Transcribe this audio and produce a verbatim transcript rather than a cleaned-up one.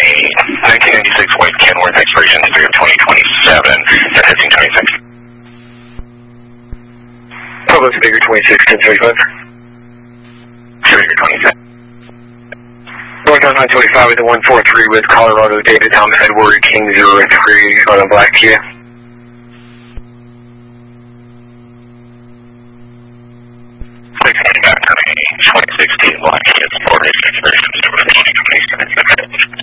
nineteen ninety-six White Kenworth, expiration three of twenty twenty-seven, at fifteen twenty-six. Public figure twenty-six, ten thirty-five. Figure twenty-six. Northbound nine twenty-five with the one four three with Colorado, David Thomas Edward King zero three on a black Kia. twenty sixteen Black Kia, Sport expiration.